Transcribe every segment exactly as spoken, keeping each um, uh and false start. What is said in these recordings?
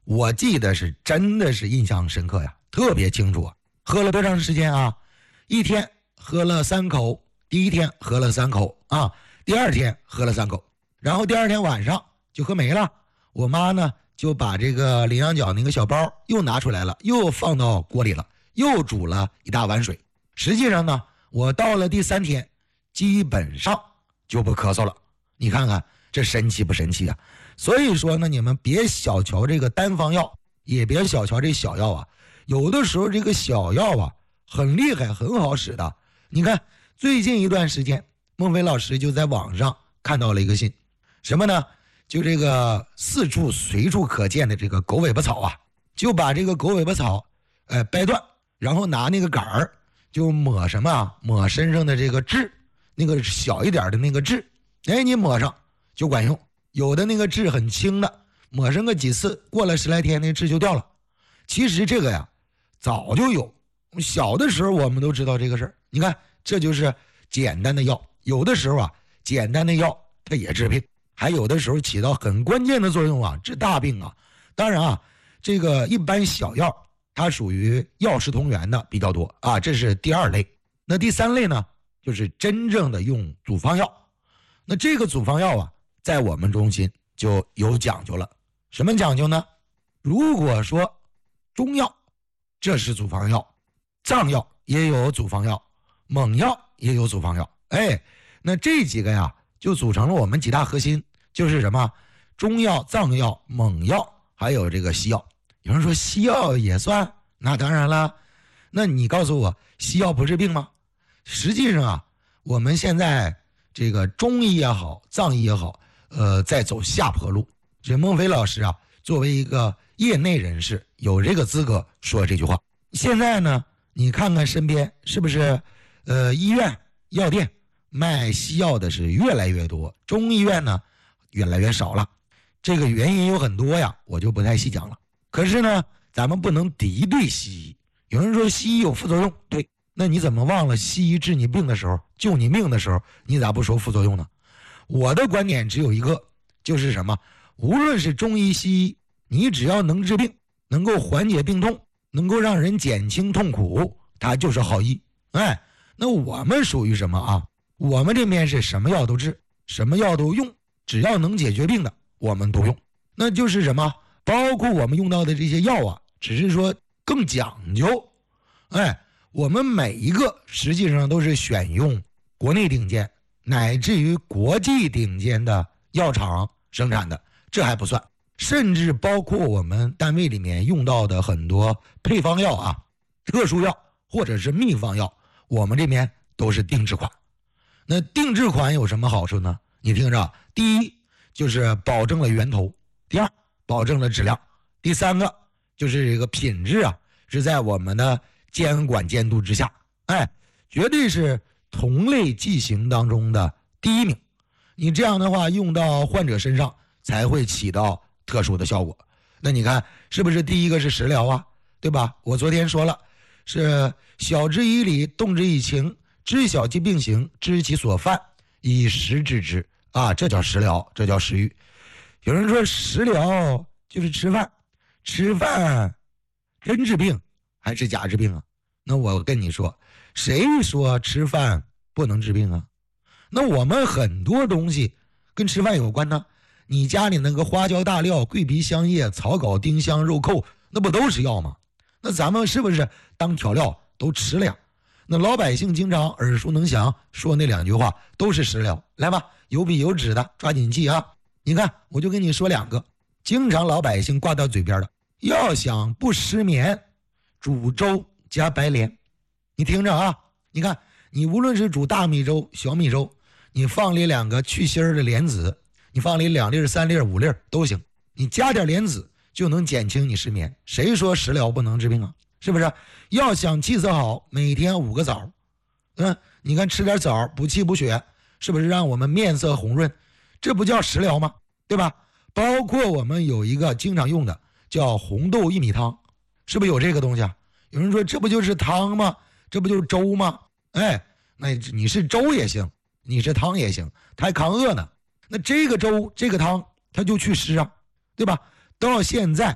我记得是真的是印象深刻呀，特别清楚啊。喝了多长时间啊？一天喝了三口，第一天喝了三口啊，第二天喝了三口，然后第二天晚上就喝没了。我妈呢就把这个羚羊角那个小包又拿出来了，又放到锅里了，又煮了一大碗水。实际上呢，我到了第三天基本上就不咳嗽了。你看看这神奇不神奇啊？所以说呢，你们别小瞧这个单方药，也别小瞧这小药啊。有的时候这个小药啊很厉害，很好使的。你看最近一段时间，孟非老师就在网上看到了一个信，什么呢？就这个四处随处可见的这个狗尾巴草啊，就把这个狗尾巴草呃掰断，然后拿那个杆儿就抹什么啊？抹身上的这个痣，那个小一点的那个痣，哎，你抹上就管用。有的那个痣很轻的，抹上个几次，过了十来天那个痣就掉了。其实这个呀早就有，小的时候我们都知道这个事儿。你看这就是简单的药，有的时候啊简单的药它也治病，还有的时候起到很关键的作用啊，治大病啊。当然啊，这个一般小药它属于药食同源的比较多啊，这是第二类。那第三类呢，就是真正的用处方药。那这个处方药啊在我们中心就有讲究了。什么讲究呢？如果说中药这是处方药，藏药也有处方药，蒙药也有处方药，哎，那这几个呀就组成了我们几大核心，就是什么中药、藏药、蒙药，还有这个西药。有人说西药也算，那当然了。那你告诉我西药不治病吗？实际上啊，我们现在这个中医也好，藏医也好，呃，在走下坡路。这孟非老师啊，作为一个业内人士，有这个资格说这句话。现在呢，你看看身边是不是，呃，医院、药店卖西药的是越来越多，中医院呢越来越少了。这个原因有很多呀，我就不太细讲了。可是呢，咱们不能敌对西医。有人说西医有副作用，对，那你怎么忘了西医治你病的时候，救你命的时候，你咋不说副作用呢？我的观点只有一个，就是什么？无论是中医西医，你只要能治病，能够缓解病痛，能够让人减轻痛苦，它就是好医。哎，那我们属于什么啊？我们这边是什么药都治，什么药都用，只要能解决病的我们都用。那就是什么？包括我们用到的这些药啊，只是说更讲究。哎，我们每一个实际上都是选用国内顶尖乃至于国际顶尖的药厂生产的，这还不算，甚至包括我们单位里面用到的很多配方药啊、特殊药或者是秘方药，我们这边都是定制款。那定制款有什么好处呢？你听着，第一就是保证了源头，第二保证了质量，第三个就是这个品质啊是在我们的监管监督之下，哎，绝对是同类剂型当中的第一名。你这样的话用到患者身上才会起到特殊的效果。那你看是不是第一个是食疗啊，对吧？我昨天说了，是晓之以理，动之以情，知晓其病形，知其所犯，以食治之啊，这叫食疗，这叫食欲。有人说食疗就是吃饭，吃饭真治病还是假治病啊？那我跟你说，谁说吃饭不能治病啊？那我们很多东西跟吃饭有关呢。你家里那个花椒大料、桂皮香叶、草稿丁香、肉蔻，那不都是药吗？那咱们是不是当调料都吃了呀？那老百姓经常耳熟能详说那两句话都是食疗。来吧，有笔有纸的抓紧记啊！你看我就跟你说两个经常老百姓挂到嘴边的，要想不失眠，煮粥加白莲。你听着啊，你看你无论是煮大米粥、小米粥，你放里两个去芯儿的莲子，你放里两粒、三粒、五粒都行，你加点莲子就能减轻你失眠。谁说食疗不能治病啊？是不是？要想气色好，每天五个枣，嗯，你看吃点枣补气补血，是不是让我们面色红润？这不叫食疗吗？对吧？包括我们有一个经常用的叫红豆薏米汤，是不是有这个东西啊？有人说这不就是汤吗？这不就是粥吗？哎，那你是粥也行，你是汤也行，它还扛饿呢。那这个粥这个汤它就祛湿啊，对吧？到现在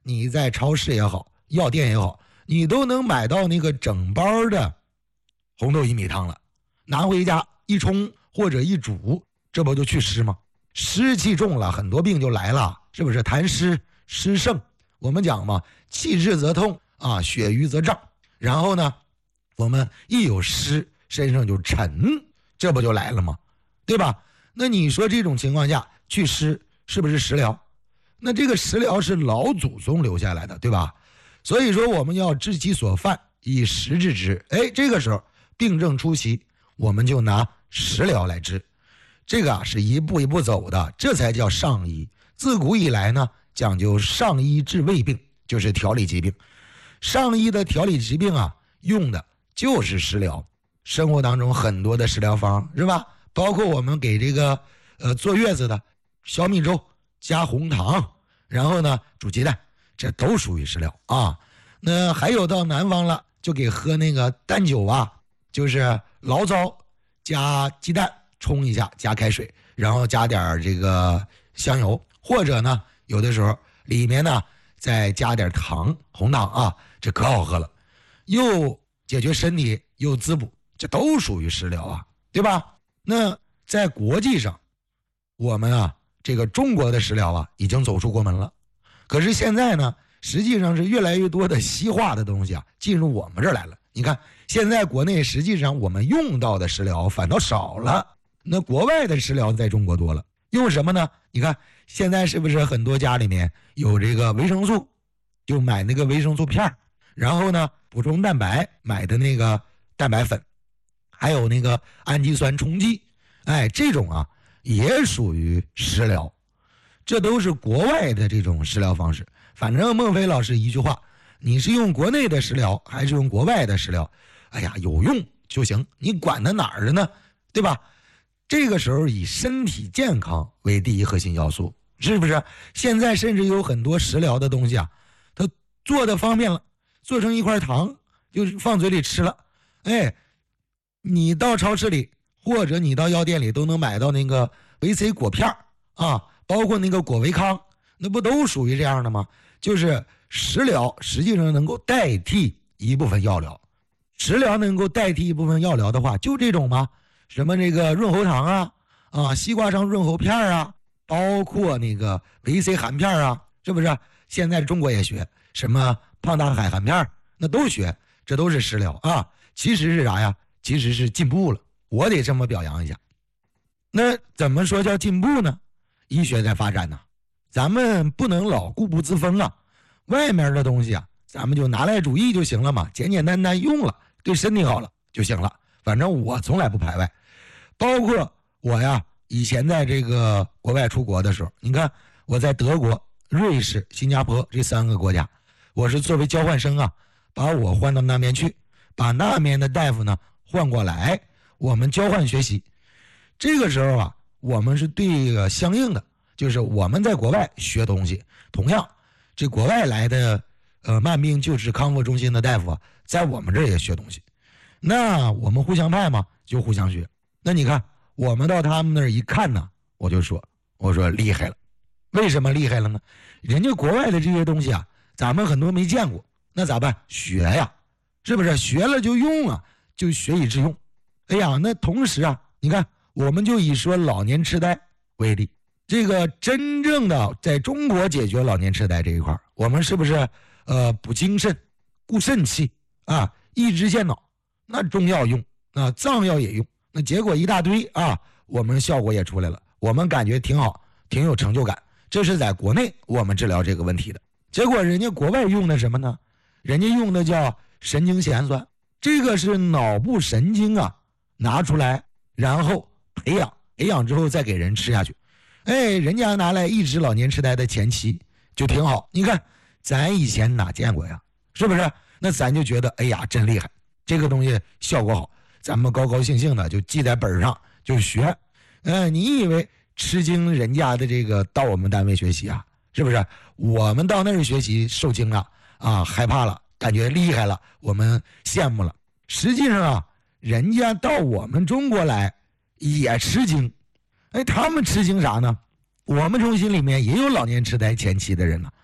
你在超市也好，药店也好，你都能买到那个整包的红豆薏米汤了，拿回家一冲或者一煮，这不就祛湿吗？湿气重了，很多病就来了，是不是？痰湿湿盛，我们讲嘛，气滞则痛啊，血瘀则胀。然后呢，我们一有湿，身上就沉，这不就来了吗？对吧？那你说这种情况下祛湿是不是食疗？那这个食疗是老祖宗留下来的，对吧？所以说我们要知其所犯，以食治之。哎，这个时候病症初期，我们就拿食疗来治。这个啊是一步一步走的，这才叫上医。自古以来呢，讲究上医治未病，就是调理疾病。上医的调理疾病啊，用的就是食疗。生活当中很多的食疗方是吧？包括我们给这个呃坐月子的小米粥加红糖，然后呢煮鸡蛋，这都属于食疗啊。那还有到南方了，就给喝那个蛋酒啊，就是醪糟加鸡蛋冲一下，加开水，然后加点这个香油，或者呢有的时候里面呢再加点糖，红糖啊，这可好喝了，又解决身体又滋补，这都属于食疗啊，对吧？那在国际上，我们啊这个中国的食疗啊已经走出国门了，可是现在呢，实际上是越来越多的西化的东西啊进入我们这儿来了。你看现在国内实际上我们用到的食疗反倒少了，那国外的食疗在中国多了。用什么呢？你看现在是不是很多家里面有这个维生素，就买那个维生素片，然后呢补充蛋白买的那个蛋白粉，还有那个氨基酸冲剂，哎，这种啊也属于食疗。这都是国外的这种食疗方式。反正孟非老师一句话，你是用国内的食疗还是用国外的食疗，哎呀有用就行，你管它哪儿的呢，对吧？这个时候以身体健康为第一核心要素，是不是？现在甚至有很多食疗的东西啊，它做的方便了，做成一块糖就是放嘴里吃了，哎，你到超市里或者你到药店里都能买到那个维 C 果片啊，包括那个果维康，那不都属于这样的吗？就是食疗实际上能够代替一部分药疗。食疗能够代替一部分药疗的话，就这种吗？什么那个润喉糖啊，啊，西瓜上润喉片啊，包括那个维 C 含片啊，是不是？现在中国也学什么胖大海含片，那都学，这都是食疗啊。其实是啥呀？其实是进步了，我得这么表扬一下。那怎么说叫进步呢？医学在发展呢，咱们不能老固步自封啊。外面的东西啊，咱们就拿来主义就行了嘛，简简单单用了，对身体好了就行了。反正我从来不排外，包括我呀，以前在这个国外出国的时候，你看我在德国、瑞士、新加坡这三个国家，我是作为交换生啊，把我换到那边去，把那边的大夫呢换过来，我们交换学习。这个时候啊，我们是对这个相应的，就是我们在国外学东西，同样这国外来的呃慢病救治康复中心的大夫啊，在我们这儿也学东西。那我们互相派嘛，就互相学。那你看我们到他们那儿一看呢，我就说我说厉害了。为什么厉害了呢？人家国外的这些东西啊，咱们很多没见过，那咋办？学呀，是不是？学了就用啊，就学以致用。哎呀，那同时啊，你看我们就以说老年痴呆为例，这个真正的在中国解决老年痴呆这一块，我们是不是呃补精肾、固肾气啊，益智健脑？那中药用，啊藏药也用，那结果一大堆啊，我们效果也出来了，我们感觉挺好，挺有成就感。这是在国内我们治疗这个问题的。结果人家国外用的什么呢？人家用的叫神经酰氨酸，这个是脑部神经啊拿出来，然后培养，培养之后再给人吃下去。哎，人家拿来抑制老年痴呆的前期就挺好。你看咱以前哪见过呀，是不是？那咱就觉得哎呀真厉害，这个东西效果好，咱们高高兴兴的就记在本上就学。呃，你以为吃惊人家的这个到我们单位学习啊，是不是？我们到那儿学习受惊了啊，害怕了，感觉厉害了，我们羡慕了。实际上啊，人家到我们中国来也吃惊。哎，他们吃惊啥呢？我们中心里面也有老年痴呆前期的人呢，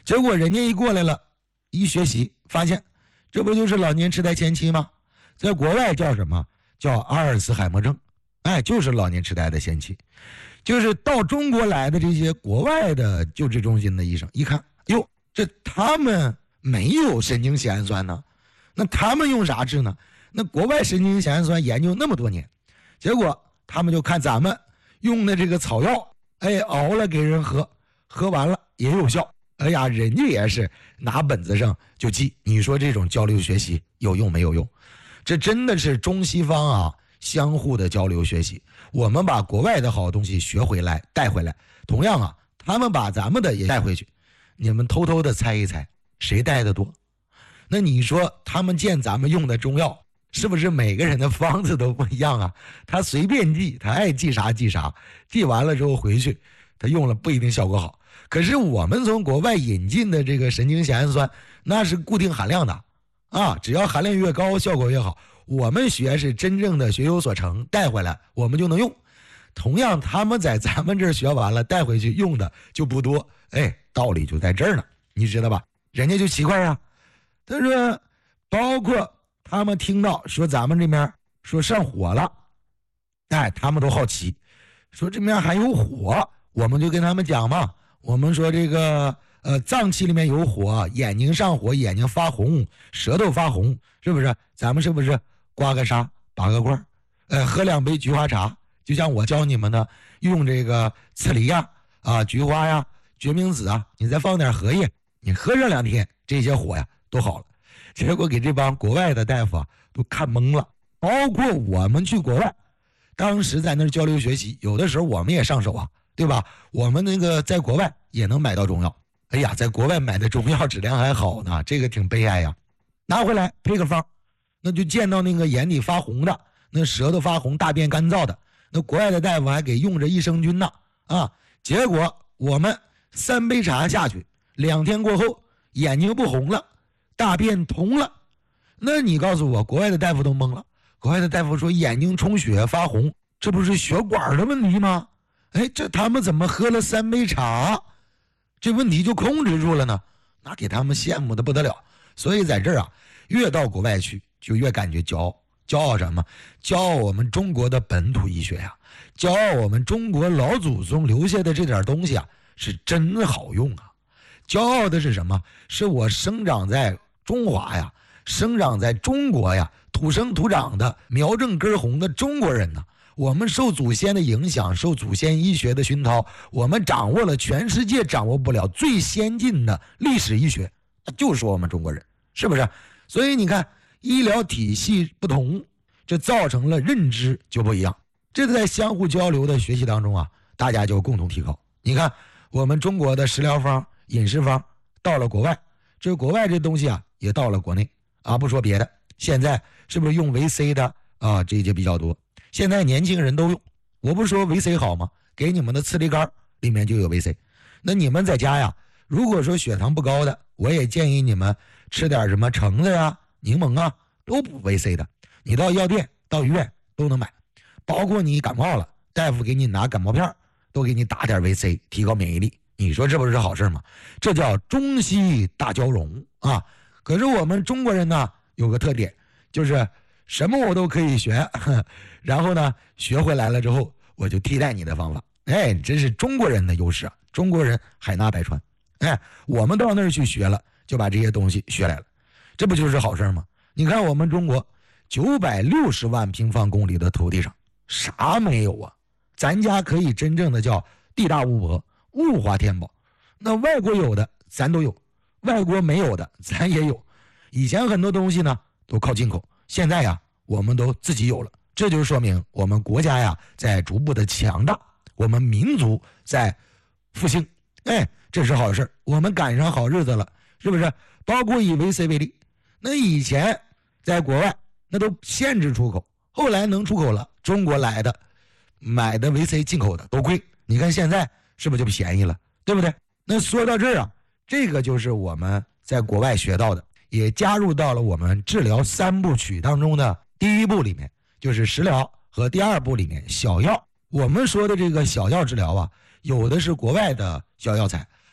结果人家一过来了，一学习发现，这不就是老年痴呆前期吗？在国外叫什么？叫阿尔茨海默症，哎，就是老年痴呆的先期。就是到中国来的这些国外的救治中心的医生一看，哟，这他们没有神经酰氨酸呢，那他们用啥治呢？那国外神经酰氨酸研究那么多年，结果他们就看咱们用的这个草药，哎，熬了给人喝，喝完了也有效。哎呀，人家也是拿本子上就记。你说这种交流学习有用没有用？这真的是中西方啊相互的交流学习。我们把国外的好东西学回来带回来，同样啊，他们把咱们的也带回去。你们偷偷的猜一猜，谁带的多？那你说他们见咱们用的中药，是不是每个人的方子都不一样啊？他随便记，他爱记啥记啥，记完了之后回去，他用了不一定效果好。可是我们从国外引进的这个神经酰氨酸，那是固定含量的啊，只要含量越高，效果越好。我们学是真正的学有所成，带回来我们就能用。同样，他们在咱们这儿学完了带回去用的就不多，哎，道理就在这儿呢，你知道吧？人家就奇怪啊，他说，包括他们听到说咱们这边说上火了，哎，他们都好奇，说这边还有火，我们就跟他们讲嘛，我们说这个呃脏器里面有火，眼睛上火，眼睛发红，舌头发红，是不是？咱们是不是刮个痧，拔个罐，呃，喝两杯菊花茶，就像我教你们的，用这个刺梨呀、啊、菊花呀、决明子啊，你再放点荷叶，你喝上两天，这些火呀都好了。结果给这帮国外的大夫啊都看懵了，包括我们去国外，当时在那儿交流学习，有的时候我们也上手啊，对吧？我们那个在国外也能买到中药，哎呀，在国外买的中药质量还好呢，这个挺悲哀呀。拿回来配个方，那就见到那个眼底发红的，那舌头发红，大便干燥的，那国外的大夫还给用着益生菌呢啊！结果我们三杯茶下去，两天过后眼睛不红了，大便通了。那你告诉我，国外的大夫都懵了。国外的大夫说眼睛充血发红，这不是血管的问题吗？哎，这他们怎么喝了三杯茶，这问题就控制住了呢？那给他们羡慕的不得了。所以在这儿啊，越到国外去就越感觉骄傲。骄傲什么？骄傲我们中国的本土医学呀、啊，骄傲我们中国老祖宗留下的这点东西啊，是真好用啊。骄傲的是什么？是我生长在中华呀，生长在中国呀，土生土长的苗正根红的中国人呢。我们受祖先的影响，受祖先医学的熏陶，我们掌握了全世界掌握不了最先进的历史医学，就是我们中国人，是不是？所以你看，医疗体系不同，这造成了认知就不一样。这个在相互交流的学习当中啊，大家就共同提高。你看，我们中国的食疗方、饮食方到了国外，这国外这东西啊也到了国内啊。不说别的，现在是不是用维 C 的啊？这些比较多。现在年轻人都用，我不是说维 C 好吗？给你们的刺梨干里面就有维 C。那你们在家呀，如果说血糖不高的，我也建议你们吃点什么橙子呀、柠檬啊，都补维 C 的。你到药店、到医院都能买，包括你感冒了，大夫给你拿感冒片，都给你打点维 C， 提高免疫力。你说这不是好事吗？这叫中西大交融啊！可是我们中国人呢，有个特点，就是什么我都可以学，然后呢，学回来了之后，我就替代你的方法。哎，这是中国人的优势啊！中国人海纳百川，哎，我们到那儿去学了，就把这些东西学来了，这不就是好事吗？你看我们中国九百六十万平方公里的土地上，啥没有啊？咱家可以真正的叫地大物博，物华天宝。那外国有的咱都有，外国没有的咱也有。以前很多东西呢都靠进口，现在呀我们都自己有了，这就说明我们国家呀在逐步的强大，我们民族在复兴。哎，这是好事，我们赶上好日子了，是不是？包括以维 C 为例，那以前在国外那都限制出口，后来能出口了，中国来的买的维 C 进口的都贵，你看现在是不是就便宜了，对不对？那说到这儿啊，这个就是我们在国外学到的，也加入到了我们治疗三部曲当中的第一步里面，就是食疗，和第二步里面小药。我们说的这个小药治疗啊，有的是国外的小药材，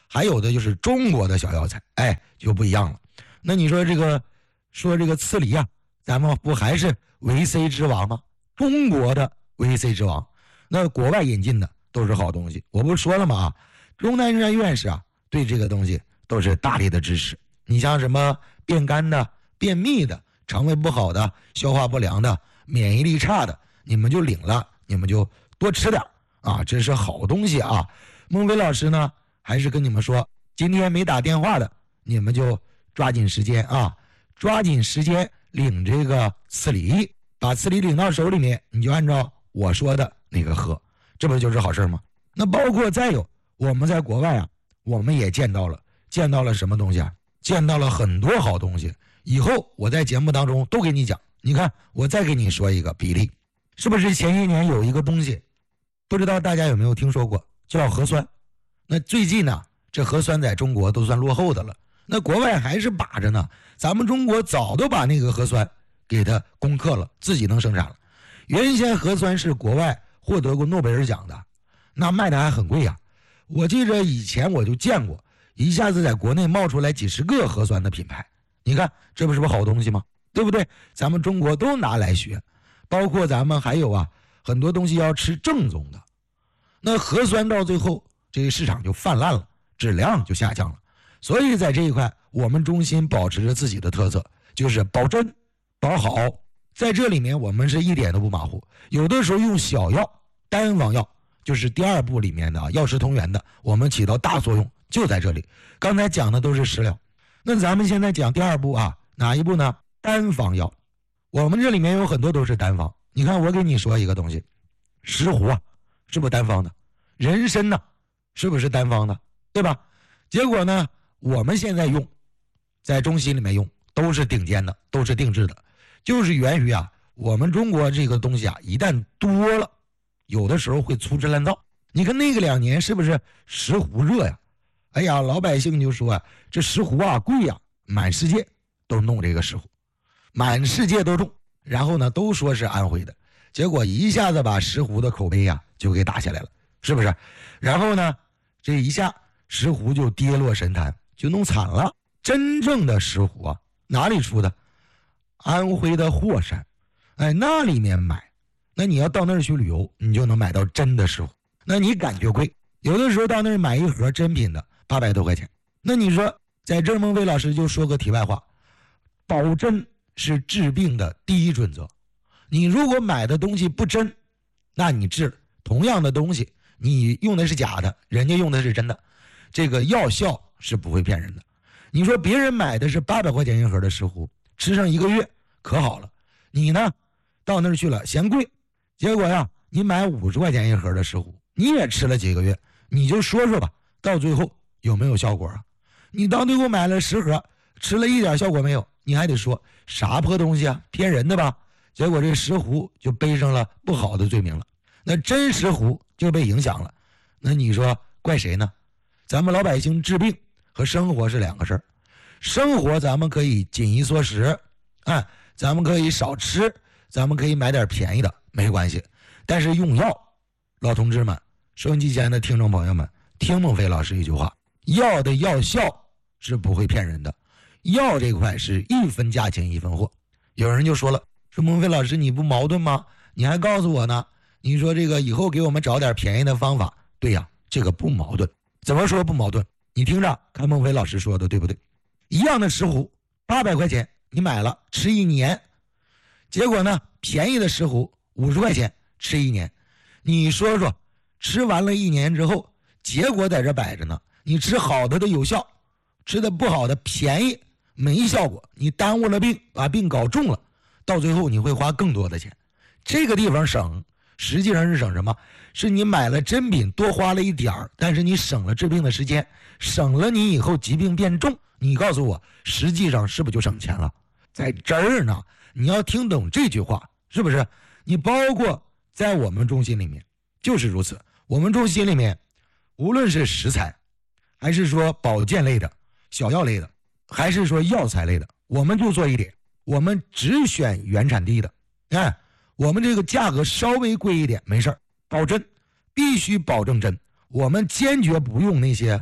还有的就是中国的小药材，哎，就不一样了。那你说这个说这个刺梨啊，咱们不还是维 C 之王吗？中国的维 C 之王，那国外引进的都是好东西。我不是说了吗？啊，钟南山院士啊，对这个东西都是大力的支持。你像什么变肝的、便秘的、肠胃不好的、消化不良的、免疫力差的，你们就领了，你们就多吃点啊，这是好东西啊。孟非老师呢，还是跟你们说，今天没打电话的，你们就抓紧时间啊，抓紧时间领这个刺梨，把刺梨领到手里面，你就按照我说的那个喝，这不就是好事吗？那包括再有，我们在国外啊，我们也见到了，见到了什么东西啊？见到了很多好东西。以后我在节目当中都给你讲。你看，我再给你说一个比例，是不是前些年有一个东西，不知道大家有没有听说过，叫核酸？那最近呢，这核酸在中国都算落后的了，那国外还是把着呢。咱们中国早都把那个核酸给它攻克了，自己能生产了。原先核酸是国外获得过诺贝尔奖的，那卖的还很贵呀、啊。我记着以前我就见过，一下子在国内冒出来几十个核酸的品牌，你看这不是不好东西吗？对不对？咱们中国都拿来学，包括咱们还有啊很多东西要吃正宗的。那核酸到最后这个市场就泛滥了，质量就下降了。所以在这一块，我们中心保持着自己的特色，就是保真保好。在这里面我们是一点都不马虎，有的时候用小药单方药，就是第二步里面的药食同源的，我们起到大作用就在这里。刚才讲的都是食疗，那咱们现在讲第二步啊，哪一步呢？单方药。我们这里面有很多都是单方。你看我给你说一个东西，石斛啊，是不是单方的？人参呢，是不是单方的？对吧？结果呢，我们现在用在中西里面用都是顶尖的，都是定制的，就是源于啊我们中国这个东西啊一旦多了，有的时候会粗制滥造。你看那个两年是不是石斛热呀？哎呀，老百姓就说啊，这石斛啊贵呀，满世界都弄这个石斛，满世界都种，然后呢都说是安徽的，结果一下子把石斛的口碑呀就给打下来了，是不是？然后呢这一下石斛就跌落神坛，就弄惨了。真正的石斛啊，哪里出的？安徽的霍山，哎，那里面买，那你要到那儿去旅游，你就能买到真的石斛。那你感觉贵，有的时候到那儿买一盒真品的八百多块钱。那你说，在这儿孟非老师就说个题外话，保真是治病的第一准则。你如果买的东西不真，那你治同样的东西，你用的是假的，人家用的是真的，这个药效是不会骗人的。你说别人买的是八百块钱一盒的石斛，吃上一个月可好了，你呢到那儿去了嫌贵，结果呀你买五十块钱一盒的石斛，你也吃了几个月，你就说说吧，到最后有没有效果啊？你到最后买了十盒，吃了一点效果没有，你还得说啥破东西啊，骗人的吧？结果这石斛就背上了不好的罪名了，那真石斛就被影响了。那你说怪谁呢？咱们老百姓治病和生活是两个事儿。生活咱们可以紧衣缩食，哎，咱们可以少吃，咱们可以买点便宜的，没关系。但是用药，老同志们，收音机前的听众朋友们，听孟非老师一句话，药的药效是不会骗人的，药这块是一分价钱一分货。有人就说了，说孟非老师你不矛盾吗？你还告诉我呢，你说这个以后给我们找点便宜的方法。对呀，这个不矛盾。怎么说不矛盾？你听着，看孟非老师说的对不对？一样的石斛八百块钱你买了吃一年，结果呢便宜的石斛五十块钱吃一年，你说说吃完了一年之后，结果在这摆着呢，你吃好的的有效，吃的不好的便宜没效果，你耽误了病，把病搞重了，到最后你会花更多的钱。这个地方省实际上是省什么？是你买了真品多花了一点儿，但是你省了治病的时间，省了你以后疾病变重。你告诉我实际上是不是就省钱了？在这儿呢，你要听懂这句话，是不是？你包括在我们中心里面就是如此。我们中心里面无论是食材还是说保健类的小药类的还是说药材类的，我们就做一点，我们只选原产地的。哎，我们这个价格稍微贵一点没事儿，保真必须保证真，我们坚决不用那些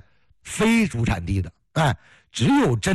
非主产地的，哎，只有真